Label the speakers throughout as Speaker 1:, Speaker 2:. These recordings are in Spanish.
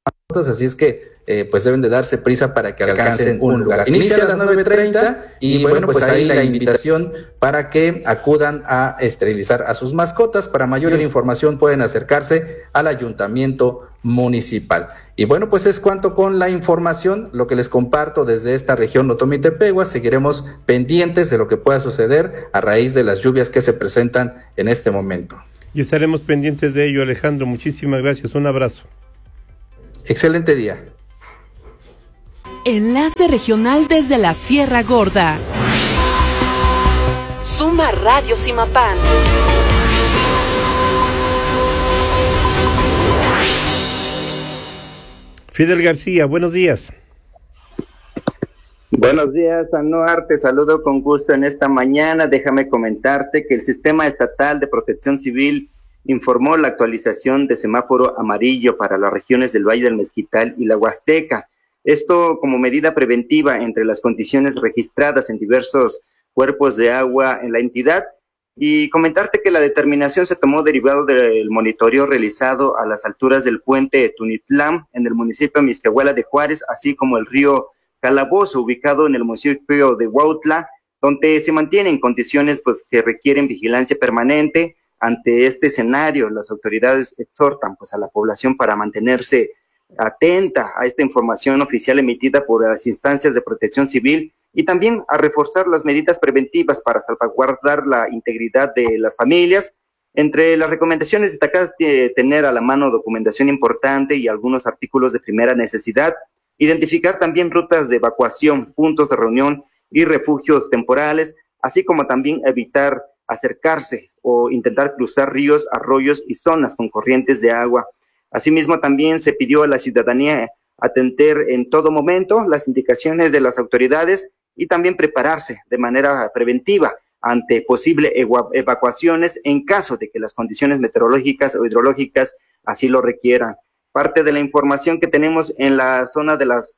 Speaker 1: así es que pues deben de darse prisa para que alcancen un lugar. Inicia a las 9:30 y bueno, pues ahí la invitación para que acudan a esterilizar a sus mascotas. Para mayor información pueden acercarse al ayuntamiento municipal. Y bueno, pues es cuanto con la información, lo que les comparto desde esta región Otomí-Tepehua. Seguiremos pendientes de lo que pueda suceder a raíz de las lluvias que se presentan en este momento.
Speaker 2: Y estaremos pendientes de ello, Alejandro. Muchísimas gracias. Un abrazo.
Speaker 1: Excelente día.
Speaker 3: Enlace regional desde la Sierra Gorda. Suma Radio Zimapán.
Speaker 2: Fidel García, buenos días.
Speaker 4: Buenos días, Anuar, te saludo con gusto en esta mañana. Déjame comentarte que el Sistema Estatal de Protección Civil informó la actualización de semáforo amarillo para las regiones del Valle del Mezquital y la Huasteca. Esto como medida preventiva entre las condiciones registradas en diversos cuerpos de agua en la entidad. Y comentarte que la determinación se tomó derivado del monitoreo realizado a las alturas del puente Tunitlán en el municipio de Mixquiahuala de Juárez, así como el río Calabozo, ubicado en el municipio de Huautla, donde se mantienen condiciones pues que requieren vigilancia permanente. Ante este escenario, las autoridades exhortan pues a la población para mantenerse atenta a esta información oficial emitida por las instancias de protección civil y también a reforzar las medidas preventivas para salvaguardar la integridad de las familias. Entre las recomendaciones destacadas, tener a la mano documentación importante y algunos artículos de primera necesidad, identificar también rutas de evacuación, puntos de reunión y refugios temporales, así como también evitar acercarse o intentar cruzar ríos, arroyos y zonas con corrientes de agua. Asimismo, también se pidió a la ciudadanía atender en todo momento las indicaciones de las autoridades y también prepararse de manera preventiva ante posibles evacuaciones en caso de que las condiciones meteorológicas o hidrológicas así lo requieran. Parte de la información que tenemos en la zona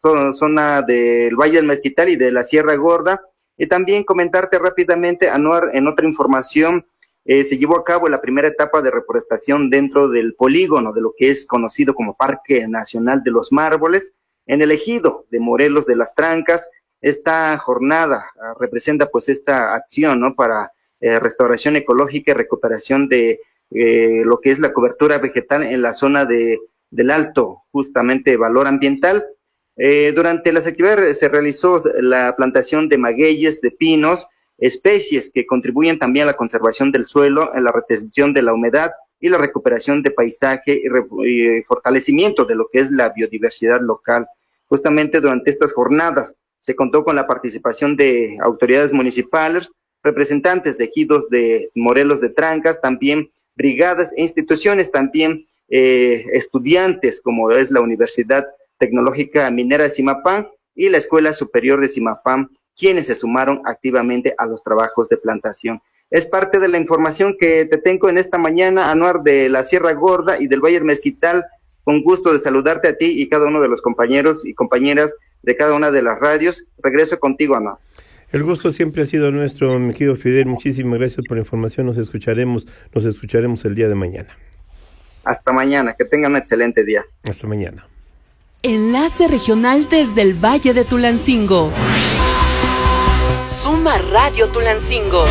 Speaker 4: del Valle del Mezquital y de la Sierra Gorda. Y también comentarte rápidamente, Anuar, en otra información, se llevó a cabo la primera etapa de reforestación dentro del polígono de lo que es conocido como Parque Nacional de los Mármoles, en el ejido de Morelos de las Trancas. Esta jornada representa pues esta acción, ¿no?, para restauración ecológica y recuperación de lo que es la cobertura vegetal en la zona del alto, justamente, valor ambiental. Durante las actividades se realizó la plantación de magueyes, de pinos, especies que contribuyen también a la conservación del suelo, a la retención de la humedad y la recuperación de paisaje y fortalecimiento de lo que es la biodiversidad local. Justamente durante estas jornadas se contó con la participación de autoridades municipales, representantes de ejidos de Morelos de Trancas, también brigadas e instituciones, también estudiantes como es la Universidad Tecnológica Minera de Zimapán y la Escuela Superior de Zimapán, quienes se sumaron activamente a los trabajos de plantación. Es parte de la información que te tengo en esta mañana, Anuar, de la Sierra Gorda y del Valle del Mezquital. Con gusto de saludarte a ti y cada uno de los compañeros y compañeras de cada una de las radios. Regreso contigo, Anuar.
Speaker 2: El gusto siempre ha sido nuestro, mi querido Fidel. Muchísimas gracias por la información. Nos escucharemos el día de mañana.
Speaker 4: Hasta mañana. Que tengan un excelente día.
Speaker 2: Hasta mañana.
Speaker 3: Enlace regional desde el Valle de Tulancingo. Suma Radio Tulancingo.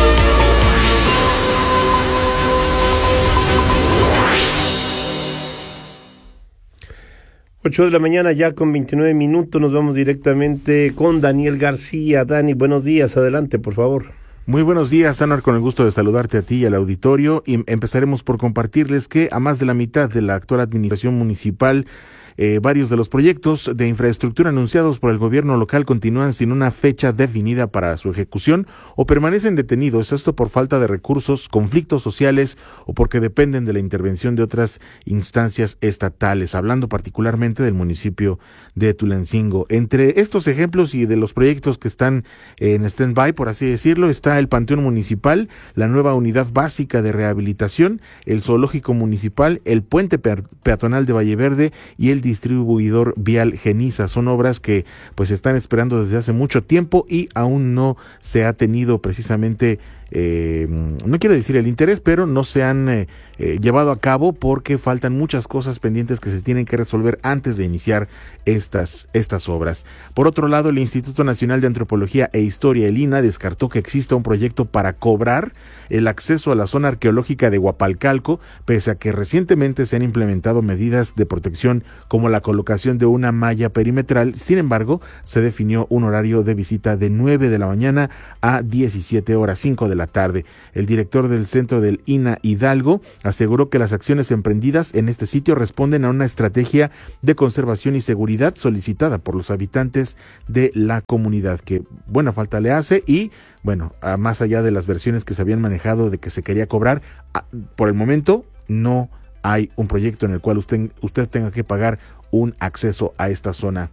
Speaker 2: Ocho de la mañana ya con 29 minutos. Nos vamos directamente con Daniel García. Dani, buenos días. Adelante, por favor.
Speaker 5: Muy buenos días, Anar, con el gusto de saludarte a ti y al auditorio. Y empezaremos por compartirles que a más de la mitad de la actual administración municipal, varios de los proyectos de infraestructura anunciados por el gobierno local continúan sin una fecha definida para su ejecución o permanecen detenidos, esto por falta de recursos, conflictos sociales o porque dependen de la intervención de otras instancias estatales, hablando particularmente del municipio de Tulancingo. Entre estos ejemplos y de los proyectos que están en stand-by, por así decirlo, está el Panteón Municipal, la nueva unidad básica de rehabilitación, el zoológico municipal, el puente peatonal de Valleverde y el distribuidor vial Geniza. Son obras que pues están esperando desde hace mucho tiempo y aún no se ha tenido precisamente no quiero decir el interés, pero no se han llevado a cabo porque faltan muchas cosas pendientes que se tienen que resolver antes de iniciar estas obras. Por otro lado, el Instituto Nacional de Antropología e Historia, el INAH, descartó que exista un proyecto para cobrar el acceso a la zona arqueológica de Huapalcalco, pese a que recientemente se han implementado medidas de protección como la colocación de una malla perimetral. Sin embargo, se definió un horario de visita de 9 de la mañana a 17 horas, 5 de la tarde. El director del centro del INAH, Hidalgo, aseguró que las acciones emprendidas en este sitio responden a una estrategia de conservación y seguridad solicitada por los habitantes de la comunidad, que buena falta le hace. Y bueno, más allá de las versiones que se habían manejado de que se quería cobrar, por el momento no hay un proyecto en el cual usted tenga que pagar un acceso a esta zona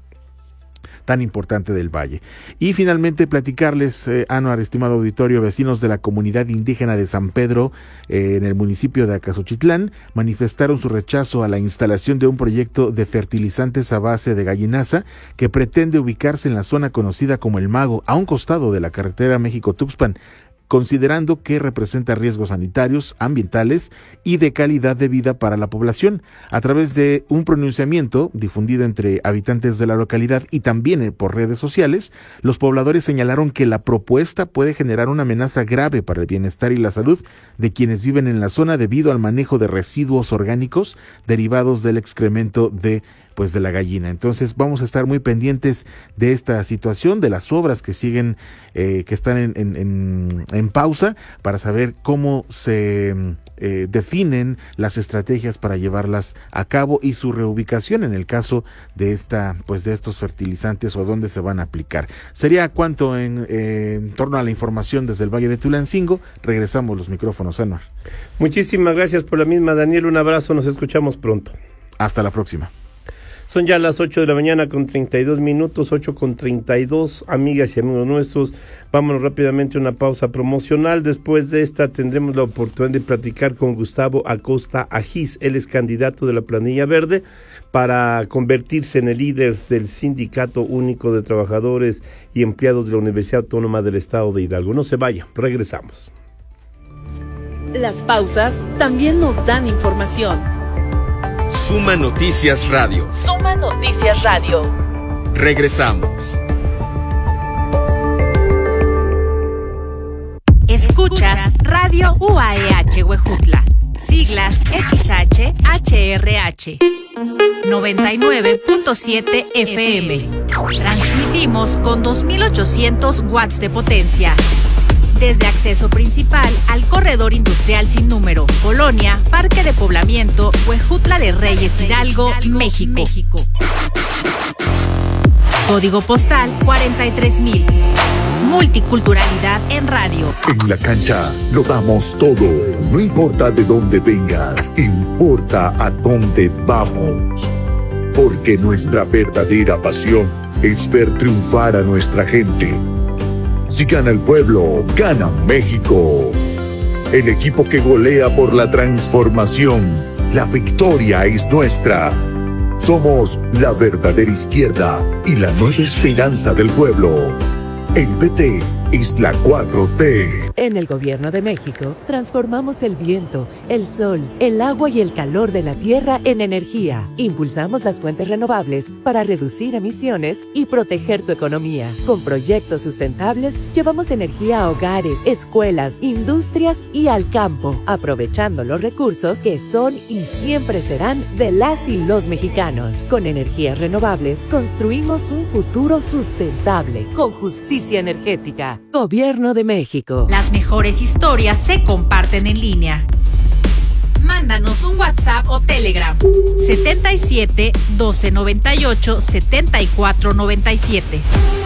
Speaker 5: tan importante del valle. Y finalmente platicarles, Anuar, estimado auditorio, vecinos de la comunidad indígena de San Pedro, en el municipio de Acasochitlán, manifestaron su rechazo a la instalación de un proyecto de fertilizantes a base de gallinaza que pretende ubicarse en la zona conocida como El Mago, a un costado de la carretera México-Tuxpan, considerando que representa riesgos sanitarios, ambientales y de calidad de vida para la población. A través de un pronunciamiento difundido entre habitantes de la localidad y también por redes sociales, los pobladores señalaron que la propuesta puede generar una amenaza grave para el bienestar y la salud de quienes viven en la zona debido al manejo de residuos orgánicos derivados del excremento de la gallina. Entonces vamos a estar muy pendientes de esta situación, de las obras que siguen, que están en pausa, para saber cómo se definen las estrategias para llevarlas a cabo y su reubicación en el caso de de estos fertilizantes, o dónde se van a aplicar. Sería cuanto en torno a la información desde el Valle de Tulancingo. Regresamos los micrófonos, Anuar.
Speaker 2: Muchísimas gracias por la misma, Daniel. Un abrazo, nos escuchamos pronto.
Speaker 5: Hasta la próxima.
Speaker 2: Son ya las 8 de la mañana con 32 minutos, 8:32, amigas y amigos nuestros. Vámonos rápidamente a una pausa promocional. Después de esta tendremos la oportunidad de platicar con Gustavo Acosta Ajís. Él es candidato de la Planilla Verde para convertirse en el líder del Sindicato Único de Trabajadores y Empleados de la Universidad Autónoma del Estado de Hidalgo. No se vaya, regresamos.
Speaker 3: Las pausas también nos dan información.
Speaker 6: Suma Noticias Radio.
Speaker 3: Suma Noticias Radio.
Speaker 6: Regresamos.
Speaker 7: Escuchas Radio UAEH Huejutla. Siglas XHHRH. 99.7 FM. Transmitimos con 2.800 watts de potencia. Desde acceso principal al corredor industrial sin número, Colonia, Parque de Poblamiento, Huejutla de Reyes, Hidalgo, México. Código postal 43,000. Multiculturalidad en radio.
Speaker 8: En la cancha lo damos todo. No importa de dónde vengas, importa a dónde vamos. Porque nuestra verdadera pasión es ver triunfar a nuestra gente. Si gana el pueblo, gana México. El equipo que golea por la transformación. La victoria es nuestra. Somos la verdadera izquierda y la nueva esperanza del pueblo. El PT es la 4T.
Speaker 9: En el Gobierno de México, transformamos el viento, el sol, el agua y el calor de la tierra en energía. Impulsamos las fuentes renovables para reducir emisiones y proteger tu economía. Con proyectos sustentables, llevamos energía a hogares, escuelas, industrias y al campo, aprovechando los recursos que son y siempre serán de las y los mexicanos. Con energías renovables, construimos un futuro sustentable, con justicia energética. Gobierno de México.
Speaker 7: Las mejores historias se comparten en línea. Mándanos un WhatsApp o Telegram. 77 12 98 74 97.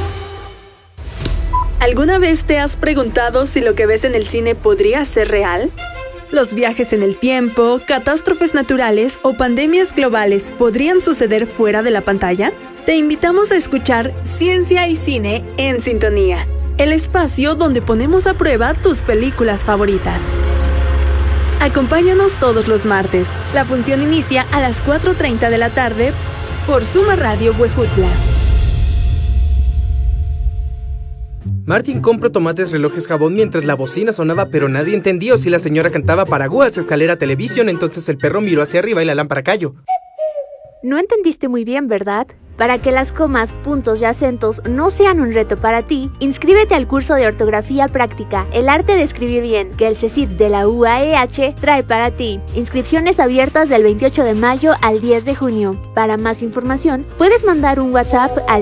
Speaker 10: ¿Alguna vez te has preguntado si lo que ves en el cine podría ser real? ¿Los viajes en el tiempo, catástrofes naturales o pandemias globales podrían suceder fuera de la pantalla? Te invitamos a escuchar Ciencia y Cine en Sintonía, el espacio donde ponemos a prueba tus películas favoritas. Acompáñanos todos los martes. La función inicia a las 4:30 de la tarde por Suma Radio Huejutla.
Speaker 11: Martín compró tomates, relojes, jabón mientras la bocina sonaba, pero nadie entendió si la señora cantaba Paraguas, escalera, televisión. Entonces el perro miró hacia arriba y la lámpara cayó.
Speaker 12: No entendiste muy bien, ¿verdad? Para que las comas, puntos y acentos no sean un reto para ti, inscríbete al curso de ortografía práctica, El arte de escribir bien, que el CECIT de la UAEH trae para ti. Inscripciones abiertas del 28 de mayo al 10 de junio. Para más información, puedes mandar un WhatsApp al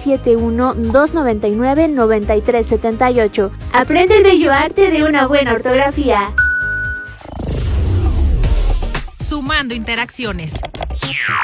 Speaker 12: 771-299-9378. Aprende el bello arte de una buena ortografía.
Speaker 7: Sumando interacciones.